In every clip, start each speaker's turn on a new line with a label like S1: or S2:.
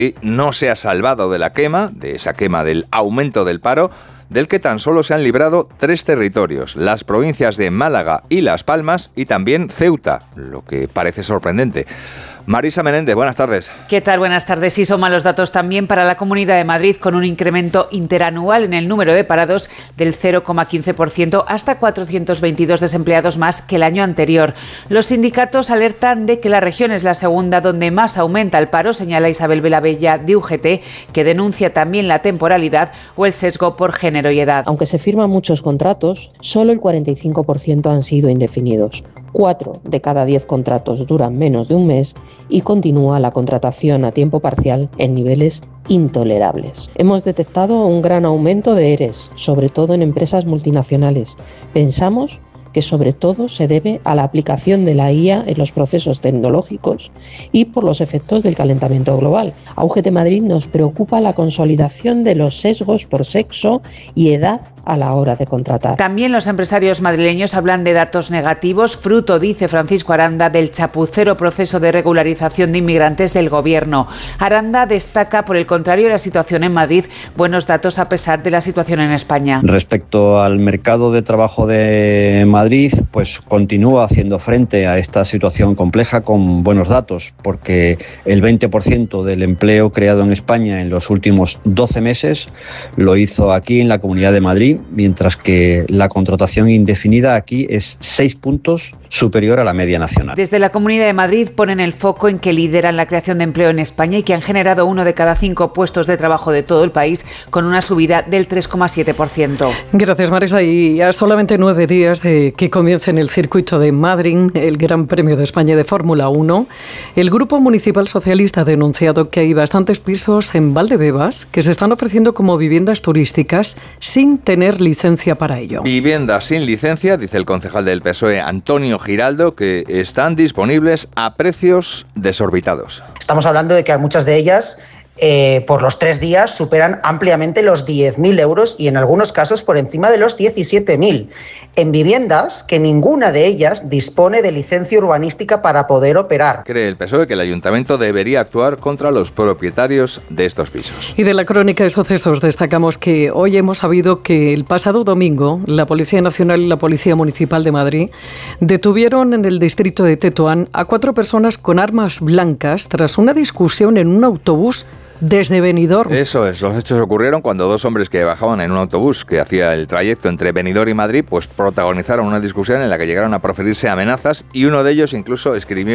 S1: no se ha salvado de la quema, de esa quema del aumento del paro, del que tan solo se han librado 3 territorios, las provincias de Málaga y Las Palmas y también Ceuta, lo que parece sorprendente. Marisa Menéndez, buenas tardes.
S2: ¿Qué tal? Buenas tardes. Sí, son malos datos también para la Comunidad de Madrid, con un incremento interanual en el número de parados del 0,15% hasta 422 desempleados más que el año anterior. Los sindicatos alertan de que la región es la segunda donde más aumenta el paro, señala Isabel Velavella de UGT, que denuncia también la temporalidad o el sesgo por género y edad.
S3: Aunque se firman muchos contratos, solo el 45% han sido indefinidos. 4 de cada 10 contratos duran menos de un mes y continúa la contratación a tiempo parcial en niveles intolerables. Hemos detectado un gran aumento de ERES, sobre todo en empresas multinacionales. Pensamos que sobre todo se debe a la aplicación de la IA en los procesos tecnológicos y por los efectos del calentamiento global. A UGT Madrid nos preocupa la consolidación de los sesgos por sexo y edad a la hora de contratar.
S2: También los empresarios madrileños hablan de datos negativos, fruto, dice Francisco Aranda, del chapucero proceso de regularización de inmigrantes del Gobierno. Aranda destaca, por el contrario, la situación en Madrid, buenos datos a pesar de la situación en España.
S4: Respecto al mercado de trabajo de Madrid, pues continúa haciendo frente a esta situación compleja con buenos datos, porque el 20% del empleo creado en España en los últimos 12 meses lo hizo aquí en la Comunidad de Madrid, mientras que la contratación indefinida aquí es 6 puntos superior a la media nacional.
S2: Desde la Comunidad de Madrid ponen el foco en que lideran la creación de empleo en España y que han generado 1 de cada 5 puestos de trabajo de todo el país, con una subida del 3,7%.
S5: Gracias, Marisa. Y a solamente 9 días de que comience en el circuito de Madrid el Gran Premio de España de Fórmula 1, el Grupo Municipal Socialista ha denunciado que hay bastantes pisos en Valdebebas que se están ofreciendo como viviendas turísticas sin tener licencia para ello.
S1: Viviendas sin licencia, dice el concejal del PSOE, Antonio Giraldo, que están disponibles a precios desorbitados.
S6: Estamos hablando de que muchas de ellas por los 3 días superan ampliamente los 10.000 euros y en algunos casos por encima de los 17.000, en viviendas que ninguna de ellas dispone de licencia urbanística para poder operar.
S1: Cree el PSOE que el ayuntamiento debería actuar contra los propietarios de estos pisos.
S5: Y de la crónica de sucesos destacamos que hoy hemos sabido que el pasado domingo la Policía Nacional y la Policía Municipal de Madrid detuvieron en el distrito de Tetuán a 4 personas con armas blancas tras una discusión en un autobús desde Benidorm.
S1: Eso es, los hechos ocurrieron cuando 2 hombres que bajaban en un autobús que hacía el trayecto entre Benidorm y Madrid, pues protagonizaron una discusión en la que llegaron a proferirse amenazas y uno de ellos incluso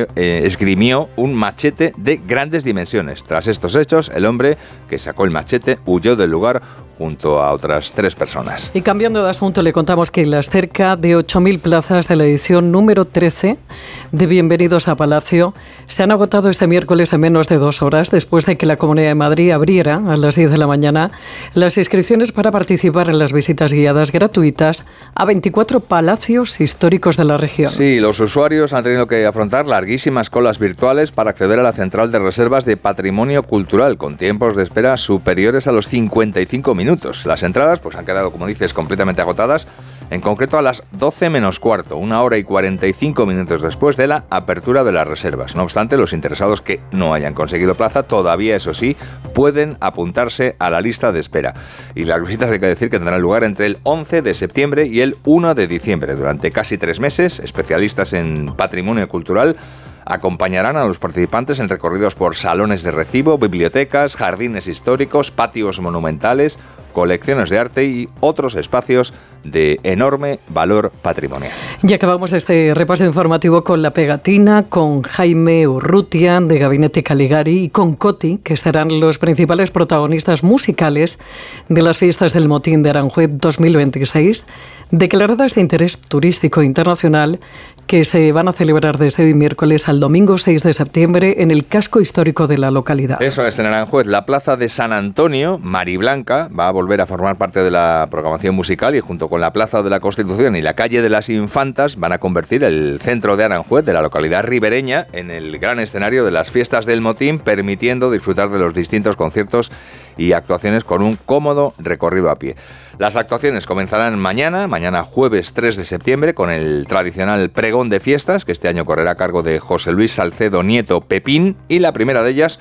S1: esgrimió un machete de grandes dimensiones. Tras estos hechos, el hombre que sacó el machete huyó del lugar junto a otras 3 personas.
S5: Y cambiando de asunto, le contamos que las cerca de 8.000 plazas de la edición número 13 de Bienvenidos a Palacio se han agotado este miércoles en menos de 2 horas, después de que la Comunidad de Madrid abriera a las 10 de la mañana las inscripciones para participar en las visitas guiadas gratuitas a 24 palacios históricos de la región.
S1: Sí, los usuarios han tenido que afrontar larguísimas colas virtuales para acceder a la central de reservas de patrimonio cultural, con tiempos de espera superiores a los 55 minutos. Las entradas pues han quedado, como dices, completamente agotadas, en concreto a las 12 menos cuarto, 1 hora y 45 minutos después de la apertura de las reservas. No obstante, los interesados que no hayan conseguido plaza todavía, eso sí, pueden apuntarse a la lista de espera. Y las visitas, hay que decir, que tendrán lugar entre el 11 de septiembre y el 1 de diciembre. Durante casi 3 meses, especialistas en patrimonio cultural acompañarán a los participantes en recorridos por salones de recibo, bibliotecas, jardines históricos, patios monumentales, colecciones de arte y otros espacios de enorme valor patrimonial.
S5: Y acabamos este repaso informativo con La Pegatina, con Jaime Urrutia de Gabinete Caligari y con Coti, que serán los principales protagonistas musicales de las fiestas del Motín de Aranjuez 2026, declaradas de interés turístico internacional, que se van a celebrar desde hoy miércoles al domingo 6 de septiembre en el casco histórico de la localidad.
S1: Eso es, en Aranjuez. La plaza de San Antonio, Mariblanca, va a volver a formar parte de la programación musical y junto con la Plaza de la Constitución y la Calle de las Infantas van a convertir el centro de Aranjuez, de la localidad ribereña, en el gran escenario de las fiestas del Motín, permitiendo disfrutar de los distintos conciertos y actuaciones con un cómodo recorrido a pie. Las actuaciones comenzarán mañana jueves 3 de septiembre, con el tradicional pregón de fiestas, que este año correrá a cargo de José Luis Salcedo Nieto Pepín, y la primera de ellas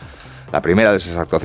S1: La primera de esas actuaciones